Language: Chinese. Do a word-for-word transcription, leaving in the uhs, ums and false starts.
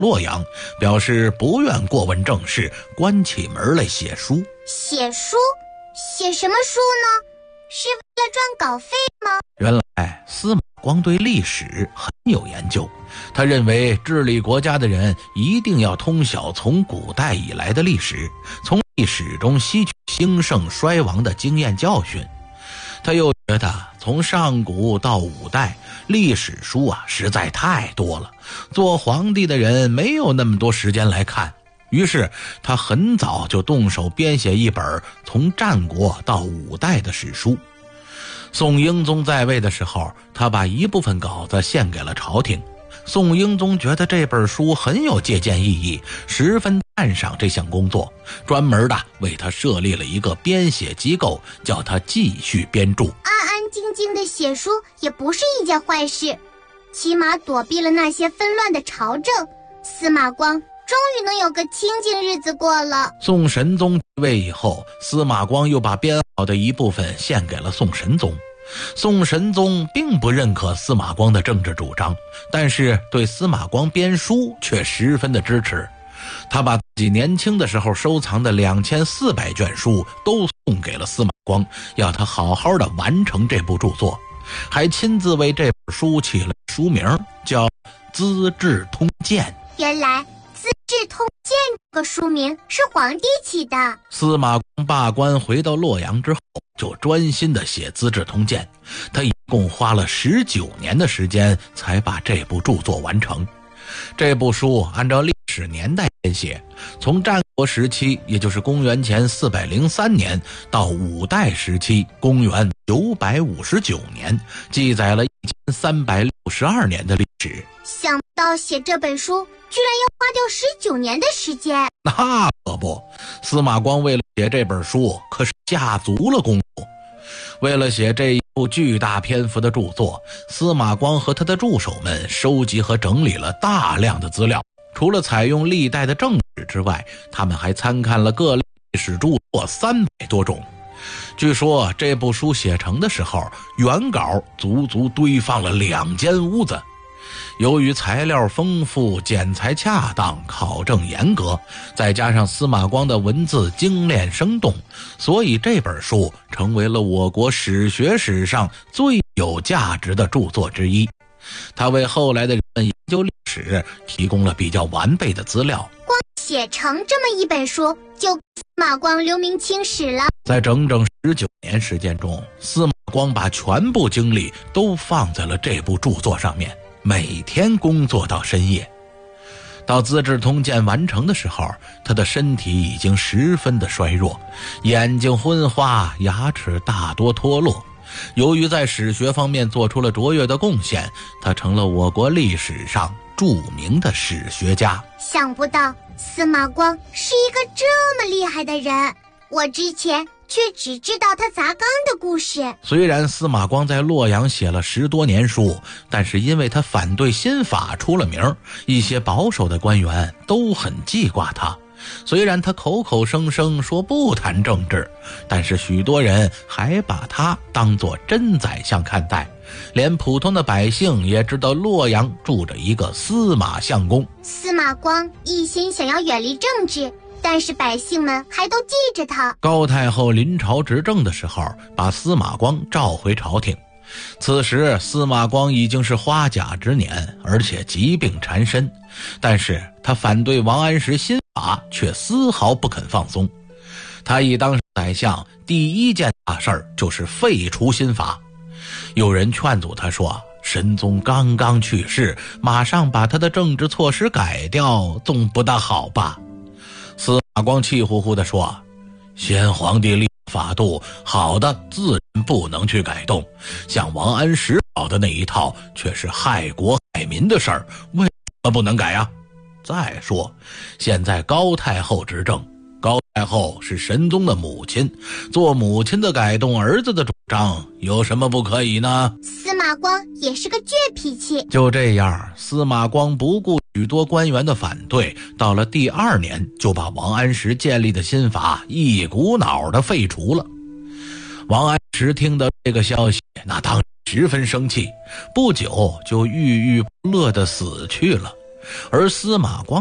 洛阳，表示不愿过问政事，关起门来写书。 写书？写什么书呢？是为了赚稿费吗？ 原来司马光对历史很有研究，他认为治理国家的人一定要通晓从古代以来的历史，从历史中吸取兴盛衰亡的经验教训。他又觉得从上古到五代，历史书啊实在太多了，做皇帝的人没有那么多时间来看。于是他很早就动手编写一本从战国到五代的史书。宋英宗在位的时候，他把一部分稿子献给了朝廷。宋英宗觉得这本书很有借鉴意义，十分赞赏这项工作，专门的为他设立了一个编写机构，叫他继续编著。 安安静静的写书也不是一件坏事，起码躲避了那些纷乱的朝政。司马光终于能有个清静日子过了。 宋神宗继位以后，司马光又把编好的一部分献给了宋神宗。宋神宗并不认可司马光的政治主张，但是对司马光编书却十分的支持。他把自己年轻的时候收藏的两千四百卷书都送给了司马光，要他好好的完成这部著作，还亲自为这本书起了书名，叫《资治通鉴》。 原来资治通鉴这个书名是皇帝起的。 司马光罢官回到洛阳之后，就专心的写《资治通鉴》，他一共花了十九年的时间才把这部著作完成。这部书按照历史年代编写，从战国时期，也就是公元前四百零三年，到五代时期，公元九百五十九年，记载了一千三百六十二年的历史。 想不到写这本书居然要花掉十九年的时间。 那可不，司马光为了写这本书可是下足了功夫。为了写这一部巨大篇幅的著作，司马光和他的助手们收集和整理了大量的资料。除了采用历代的正史之外，他们还参看了各历史著作三百多种。据说这部书写成的时候，原稿足足堆放了两间屋子。由于材料丰富，剪裁恰当，考证严格，再加上司马光的文字精炼生动，所以这本书成为了我国史学史上最有价值的著作之一。它为后来的人们研究历史提供了比较完备的资料。 光写成这么一本书，就司马光留名青史了。 在整整十九年时间中，司马光把全部精力都放在了这部著作上面，每天工作到深夜。到《资治通鉴》完成的时候，他的身体已经十分的衰弱，眼睛昏花，牙齿大多脱落。由于在史学方面做出了卓越的贡献，他成了我国历史上著名的史学家。 想不到司马光是一个这么厉害的人，我之前却只知道他砸缸的故事。 虽然司马光在洛阳写了十多年书，但是因为他反对新法出了名，一些保守的官员都很记挂他。虽然他口口声声说不谈政治，但是许多人还把他当作真宰相看待，连普通的百姓也知道洛阳住着一个司马相公。 司马光一心想要远离政治，但是百姓们还都记着他。 高太后临朝执政的时候，把司马光召回朝廷。此时司马光已经是花甲之年，而且疾病缠身，但是他反对王安石新法却丝毫不肯放松。他一当上宰相，第一件大事就是废除新法。有人劝阻他说，神宗刚刚去世，马上把他的政治措施改掉，总不大好吧。司马光气呼呼地说，先皇帝立法度，好的自然不能去改动，像王安石搞的那一套却是害国害民的事儿，为什么不能改啊？再说现在高太后执政，高太后是神宗的母亲，做母亲的改动儿子的主张，有什么不可以呢？ 司马光也是个倔脾气。 就这样，司马光不顾许多官员的反对，到了第二年就把王安石建立的新法一股脑的废除了。王安石听到这个消息，那当然十分生气，不久就郁郁不乐的死去了。 而司马光